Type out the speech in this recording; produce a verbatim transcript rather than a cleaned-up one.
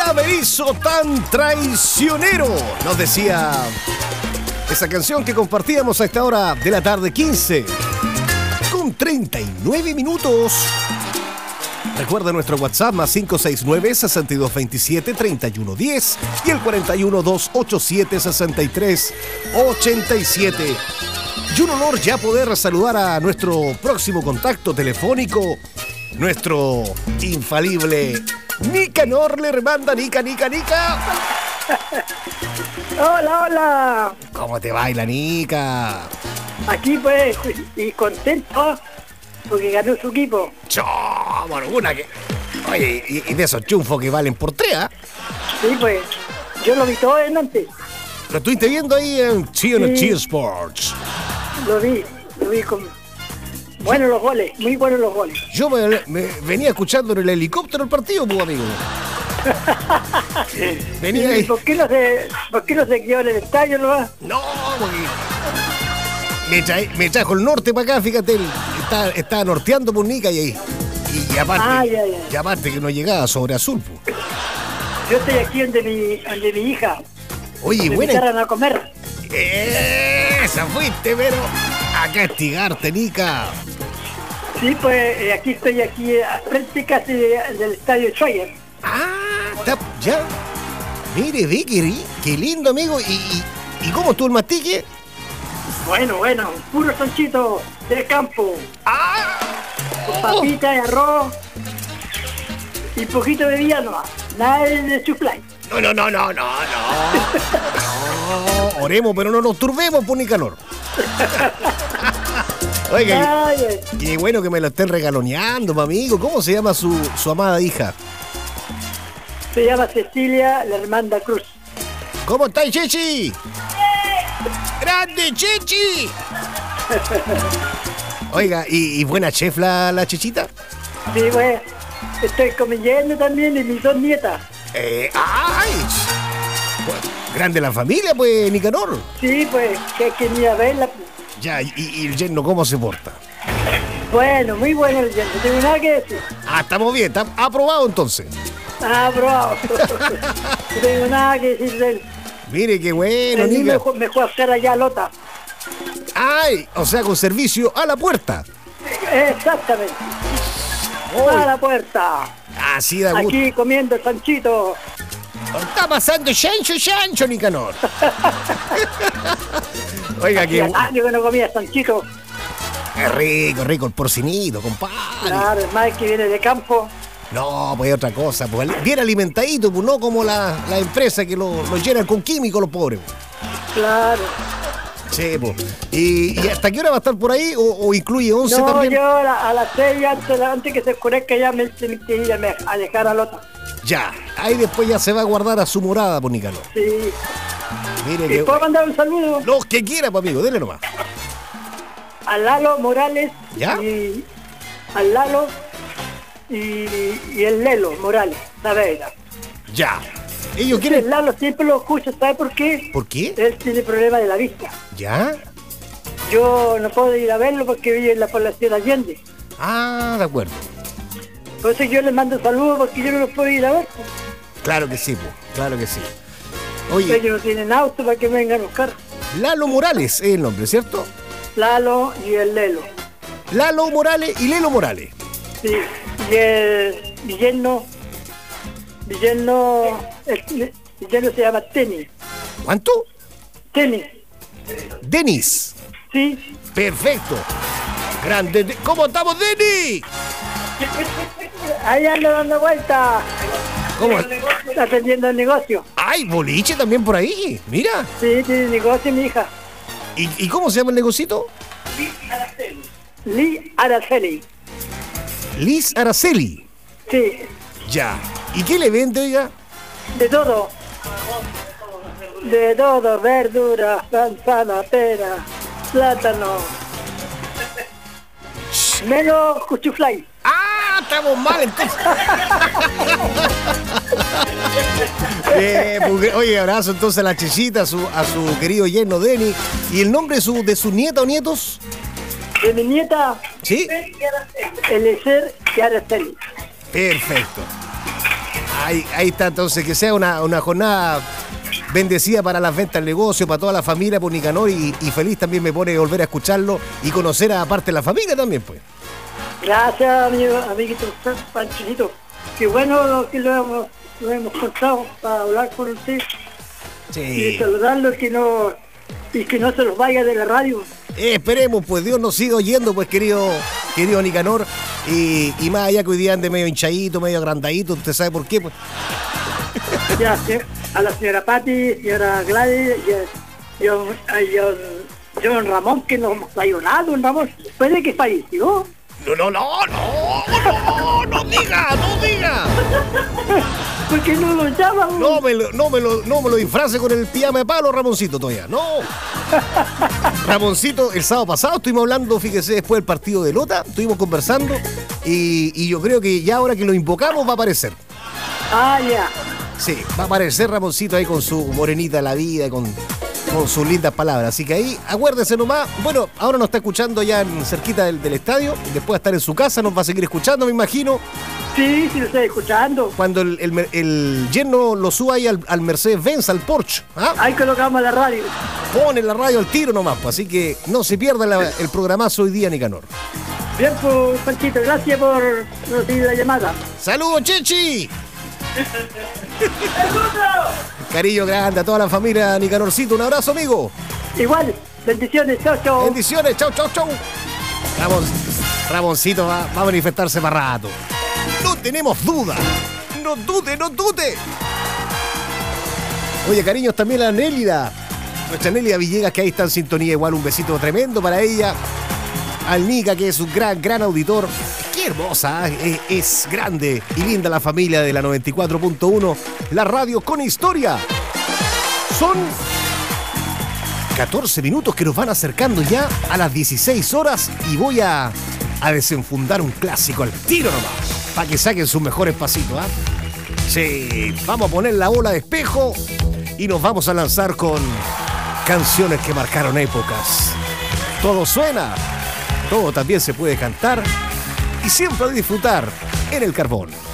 caberizo tan traicionero, nos decía esa canción que compartíamos a esta hora de la tarde, quince con treinta y nueve minutos. Recuerda nuestro WhatsApp más cinco seis nueve, seis dos dos siete, tres uno uno cero y el cuatro uno, dos ocho siete, seis tres ocho siete. Y un honor ya poder saludar a nuestro próximo contacto telefónico, nuestro infalible Nicanor. Le manda Nica, Nica, Nica. Hola, hola. ¿Cómo te baila, Nica? Aquí pues, y contento porque ganó su equipo. Chó, bueno, una que... Oye, y, y de esos chunfos que valen por tres, ¿eh? Sí, pues, yo lo vi todo en antes. Lo estuviste viendo ahí en T N T Sí. Sports. Lo vi, lo vi con... Buenos los goles, muy buenos los goles. Yo me, me venía escuchando en el helicóptero el partido, pues, amigo. Venía ¿Y ahí. por qué no se, por qué no se quedó en el estadio nomás? No, porque me, trae- me trajo el norte para acá, fíjate, el- está, estaba norteando por Nica y ahí. Y, y aparte, Ay, ay, ay. y aparte que no llegaba sobre azul, pues. Yo estoy aquí donde mi, donde mi hija. Oye, Me buena. invitaron a comer. Esa fuiste, pero a castigarte, Nica. Sí, pues eh, aquí estoy aquí eh, a frente casi de- del estadio Schweier. Ah, está, ya. Mire, ve, qué, ri- qué lindo, amigo. ¿Y, y, y cómo estuvo el mastique? Bueno, bueno, puro sanchito del campo. ¡Ah! Con papitas y arroz y poquito de bebida nomás. Nada de, de chuflay. No, no, no, no, no, no. No, oremos, pero no nos turbemos, por Nicanor. Oiga, Ay, ay. y, y bueno que me lo estén regaloneando, mi amigo. ¿Cómo se llama su, su amada hija? Se llama Cecilia, la hermana Cruz. ¿Cómo estáis, Chechi? ¡Grande, Chechi! Oiga, ¿y, y buena chef la, la Chechita? Sí, pues, estoy comiendo también y mis dos nietas. Eh, ¡Ay! Pues, grande la familia, pues, Nicanor. Sí, pues, que hay que ir a verla. Ya, y, y el yerno, ¿cómo se porta? Bueno, muy bueno el día, no tengo nada que decir. Ah, estamos bien, está aprobado entonces. Ah, probado. No tengo nada que decir de él. Mire, qué bueno, El Nica. me fue, me fue a hacer allá a Lota. ¡Ay! O sea, con servicio a la puerta. Exactamente. A la puerta. Así da gusto. Aquí comiendo Sanchito. Está pasando chancho, chancho, Nicanor. Oiga, Hacía qué, años que no comía Sanchito. qué rico, rico el porcinito, compadre. Claro, es más que viene de campo. No, pues otra cosa, pues bien alimentadito, pues no como la, la empresa que lo, lo llenan con químicos los pobres. Pues. Claro. Sí, pues. ¿Y, y hasta qué hora va a estar por ahí? ¿O, o incluye once No, también? yo a, la- a las seis, antes, antes que se oscurezca, ya me tengo que ir a, me- a dejar a Lota. Ya, ahí después ya se va a guardar a su morada, pues Nicanor. Sí. Mire ¿Y que... puedo mandar un saludo? Los que quiera, pues amigo, dele nomás. A Lalo Morales. ¿Ya? Y al Lalo y, y el Lelo Morales, Saavedra. Ya. Ellos El quieren... Lalo siempre lo escucho, ¿sabe por qué? ¿Por qué? Él tiene problemas de la vista. ¿Ya? Yo no puedo ir a verlo porque vive en la población Allende. Ah, de acuerdo. Por eso yo les mando saludos porque yo no los puedo ir a ver. Claro que sí, pues. Claro que sí. Oye, Ellos no tienen auto para que me vengan a buscar. Lalo Morales es el nombre, ¿cierto? Lalo y el Lelo. Lalo Morales y Lelo Morales. Sí. Y el Villeno, Villeno, el Villeno se llama Tenis. ¿Cuánto? Tenis, Denis. sí. Perfecto. Grande. De- ¿Cómo estamos, Denis? Ahí anda dando vuelta, ¿Cómo? atendiendo el negocio. ¡Ay, boliche también por ahí! Mira. Sí, tiene negocio mi hija. ¿Y, y cómo se llama el negocito? Lee Araceli. Liz Araceli. Sí, Ya. ¿Y qué le vende, oiga? de todo. De todo, verduras, manzana, pera, plátano. Menos cuchuflay. ¡Ah! Estamos mal entonces. Eh, porque- oye, abrazo entonces a la Chechita, a su, a su querido yerno Denis. ¿Y el nombre de su, de su nieta o nietos? De mi nieta, ¿Sí? Eliezer y Araceli. Perfecto. Ahí, ahí está, entonces, que sea una, una jornada bendecida para las ventas del negocio, para toda la familia, por Nicanor, y, y feliz también me pone volver a escucharlo y conocer a parte de la familia también, pues. Gracias, amigo, amiguito Panchito. Qué bueno que lo hemos, lo hemos contado para hablar con usted. Sí. Y saludarlo, que no, y que no se los vaya de la radio. Eh, esperemos, pues Dios nos siga oyendo, pues querido, querido Nicanor. Y, y más allá que hoy día ande medio hinchadito, medio agrandadito, ¿usted sabe por qué? Pues? Ya, a la señora Pati, señora Gladys, y a, y a, a John Ramón, que no hemos ayudado, don Ramón, después de que falleció. No, no, no, no, no, no diga, no diga. ¿Por qué no lo llaman? No me lo, no me lo, no me lo disfrace con el pijama de palo, Ramoncito, todavía, no. Ramoncito, el sábado pasado estuvimos hablando, fíjese, después del partido de Lota, estuvimos conversando y, y yo creo que ya ahora que lo invocamos va a aparecer. Ah, ya. Sí, va a aparecer Ramoncito ahí con su morenita de la vida, con, con sus lindas palabras. Así que ahí, acuérdese nomás. Bueno, ahora nos está escuchando ya en, cerquita del, del estadio. Después de estar en su casa, nos va a seguir escuchando, me imagino. Sí, sí lo estoy escuchando. Cuando el, el, el yerno lo suba ahí al, al Mercedes-Benz, al Porsche. ¿Ah? Ahí colocamos la radio. Pone la radio al tiro nomás, pues, así que no se pierda la, el programazo hoy día, Nicanor. Bien, pues, Panchito, gracias por recibir la llamada. ¡Saludos, Chichi! Cariño grande a toda la familia Nicanorcito. Un abrazo, amigo. Igual, bendiciones, chao, chao. Bendiciones, chau, chau, chau. Ramon, Ramoncito va, va a manifestarse más rato. No tenemos duda. No dude, no dude. Oye, cariños también a Nélida. Nuestra Nélida Villegas, que ahí está en sintonía. Igual un besito tremendo para ella. Al Nica, que es un gran, gran auditor. Qué hermosa, ¿eh? es, es grande y linda la familia de la noventa y cuatro punto uno, la radio con historia. Son catorce minutos que nos van acercando ya a las dieciséis horas y voy a, a desenfundar un clásico al tiro nomás, para que saquen sus mejores pasitos. ¿eh? Sí, vamos a poner la bola de espejo y nos vamos a lanzar con canciones que marcaron épocas. Todo suena, todo también se puede cantar y siempre disfrutar en el carbón.